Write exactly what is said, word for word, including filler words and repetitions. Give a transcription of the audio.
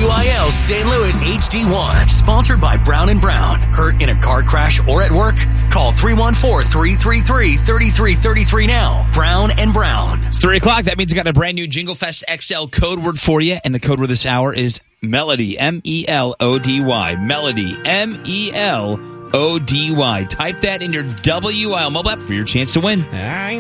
W I L Saint Louis H D one. Sponsored by Brown and Brown. Hurt in a car crash or at work? Call three one four, three three three, three three three three now. Brown and Brown. It's three o'clock. That means I got a brand new Jingle Fest X L code word for you. And the code word this hour is Melody. M E L O D Y. Melody. M E L O D Y. Type that in your W I L mobile app for your chance to win. I